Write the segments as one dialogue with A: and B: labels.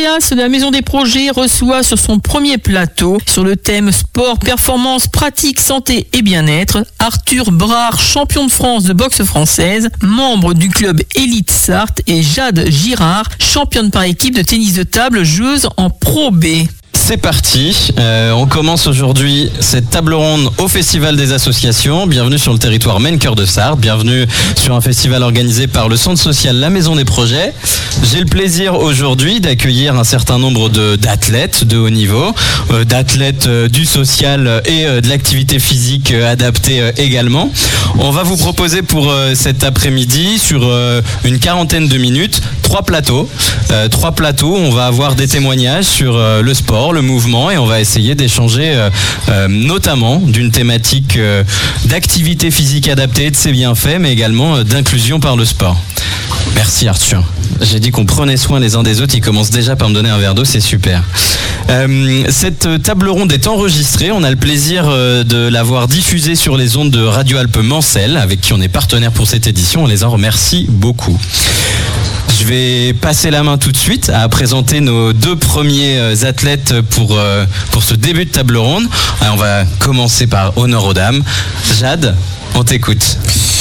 A: Andreas de la Maison des Projets reçoit sur son premier plateau, sur le thème sport, performance, pratique, santé et bien-être, Arthur Brard, champion de France de boxe française, membre du club Élite Sarthe, et Jade Girard, championne par équipe de tennis de table, joueuse en Pro B.
B: C'est parti, on commence aujourd'hui cette table ronde au Festival des associations. Bienvenue sur le territoire Maine Cœur de Sarthe, bienvenue sur un festival organisé par le centre social La Maison des Projets. J'ai le plaisir aujourd'hui d'accueillir un certain nombre d'athlètes de haut niveau, d'athlètes du social et de l'activité physique adaptée également. On va vous proposer pour cet après-midi sur une quarantaine de minutes, trois plateaux. On va avoir des témoignages sur le sport, le mouvement, et on va essayer d'échanger notamment d'une thématique d'activité physique adaptée, de ses bienfaits, mais également d'inclusion par le sport. Merci Arthur. J'ai dit qu'on prenait soin les uns des autres, ils commencent déjà par me donner un verre d'eau, c'est super. Cette table ronde est enregistrée, on a le plaisir de l'avoir diffusée sur les ondes de Radio Alpes Mancel, avec qui on est partenaire pour cette édition, on les en remercie beaucoup. Je vais passer la main tout de suite à présenter nos deux premiers athlètes pour ce début de table ronde. Alors, on va commencer par honneur aux dames. Jade, on t'écoute.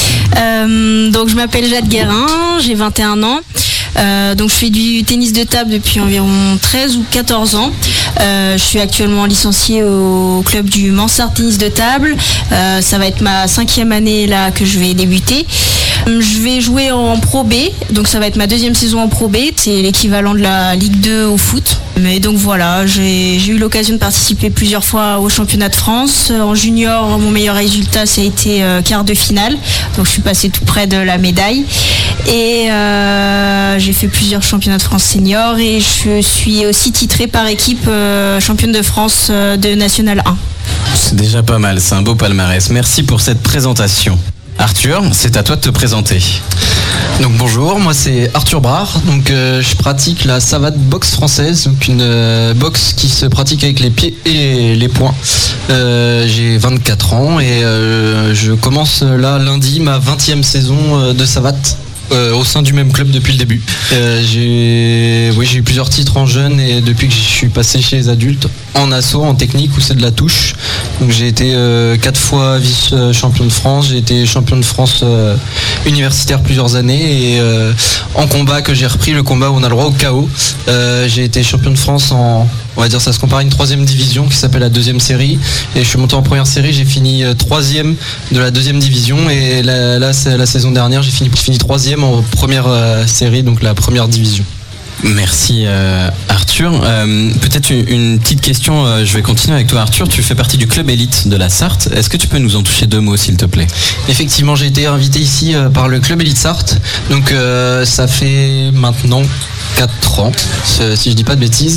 C: Donc je m'appelle Jade Guérin, j'ai 21 ans. Donc je fais du tennis de table depuis environ 13 ou 14 ans. Je suis actuellement licenciée au club du Mansart Tennis de table. Ça va être ma 5e année là que je vais débuter. Je vais jouer en Pro B, donc ça va être ma 2e saison en Pro B. C'est l'équivalent de la Ligue 2 au foot. Mais donc voilà, j'ai eu l'occasion de participer plusieurs fois au championnat de France. En junior, mon meilleur résultat, ça a été quart de finale. Donc je suis passée tout près de la médaille. Et j'ai fait plusieurs championnats de France senior et je suis aussi titrée par équipe championne de France de National 1.
B: C'est déjà pas mal, c'est un beau palmarès. Merci pour cette présentation. Arthur, c'est à toi de te présenter.
D: Donc bonjour, moi c'est Arthur Brard, donc je pratique la savate boxe française, donc une boxe qui se pratique avec les pieds et les poings. J'ai 24 ans et je commence là lundi ma 20e saison de savate. Au sein du même club depuis le début. J'ai eu plusieurs titres en jeune et depuis que je suis passé chez les adultes, en asso, en technique où c'est de la touche. Donc j'ai été 4 fois vice-champion de France, j'ai été champion de France universitaire plusieurs années et en combat que j'ai repris, le combat où on a le droit au KO, j'ai été champion de France en, on va dire ça se compare à une 3e division qui s'appelle la 2e série et je suis monté en première série, j'ai fini 3e de la 2e division et là c'est la saison dernière j'ai fini 3e en première série, donc la première division.
B: Merci Arthur. Peut-être une petite question, je vais continuer avec toi Arthur. Tu fais partie du club élite de la Sarthe. Est-ce que tu peux nous en toucher 2 mots s'il te plaît ?
D: Effectivement, j'ai été invité ici par le club élite Sarthe. Donc ça fait maintenant 4 ans, si je dis pas de bêtises.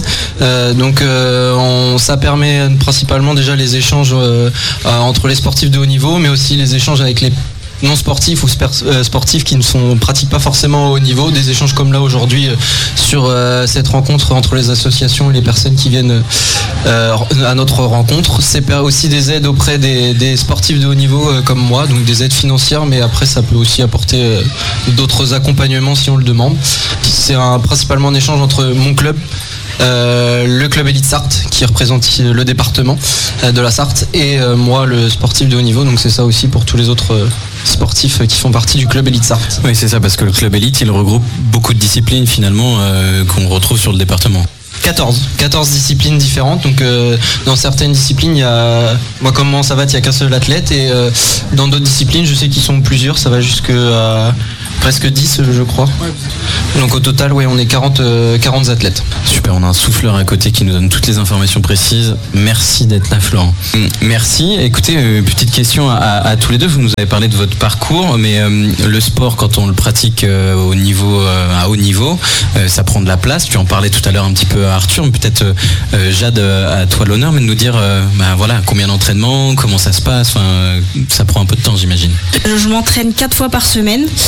D: Ça permet principalement déjà les échanges entre les sportifs de haut niveau, mais aussi les échanges avec les non sportifs ou sportifs qui ne pratiquent pas forcément au haut niveau, des échanges comme là aujourd'hui sur cette rencontre entre les associations et les personnes qui viennent à notre rencontre. C'est aussi des aides auprès des sportifs de haut niveau comme moi, donc des aides financières, mais après ça peut aussi apporter d'autres accompagnements si on le demande. C'est principalement un échange entre mon club, le club Élite Sarthe qui représente le département de la Sarthe et moi le sportif de haut niveau, donc c'est ça aussi pour tous les autres sportifs qui font partie du club Élite Sarthe.
B: Oui c'est ça, parce que le club Élite il regroupe beaucoup de disciplines finalement qu'on retrouve sur le département.
D: 14 disciplines différentes, donc dans certaines disciplines il y a, moi comme en savate il n'y a qu'un seul athlète et dans d'autres disciplines je sais qu'ils sont plusieurs, ça va jusqu'à presque 10 je crois. Donc au total on est 40 athlètes.
B: Super, on a un souffleur à côté qui nous donne toutes les informations précises. Merci d'être là Florent. Merci. Écoutez, petite question à tous les deux, vous nous avez parlé de votre parcours, mais le sport quand on le pratique à haut niveau, ça prend de la place. Tu en parlais tout à l'heure un petit peu à Arthur, mais peut-être Jade, à toi l'honneur, mais de nous dire combien d'entraînements, comment ça se passe, ça prend un peu de temps j'imagine.
C: Je m'entraîne 4 fois par semaine.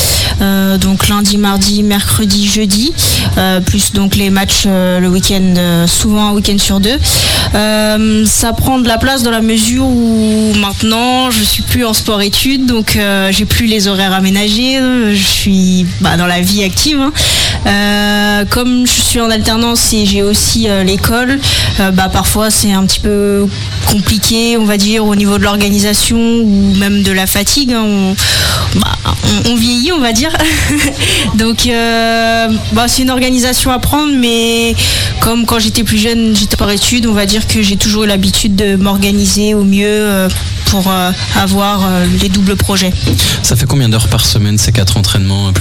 C: donc lundi, mardi, mercredi, jeudi, plus donc les matchs le week-end, souvent un week-end sur 2. Ça prend de la place dans la mesure où maintenant je suis plus en sport-études, donc j'ai plus les horaires aménagés, je suis dans la vie active. Comme je suis en alternance et j'ai aussi l'école, parfois c'est un petit peu compliqué, on va dire, au niveau de l'organisation ou même de la fatigue. On vieillit, on va dire. Donc c'est une organisation à prendre, mais comme quand j'étais plus jeune, j'étais par études, on va dire que j'ai toujours eu l'habitude de m'organiser au mieux pour avoir les doubles projets.
B: Ça fait combien d'heures par semaine ces 4 entraînements